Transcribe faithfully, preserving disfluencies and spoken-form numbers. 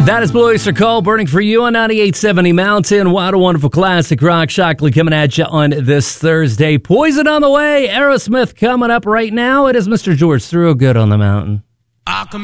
That is Blue Oyster Cult burning for you on ninety-eight seventy Mountain. What a wonderful classic rock. Shockley coming at you on this Thursday. Poison on the way. Aerosmith coming up right now. It is Mister George Thorogood on the mountain.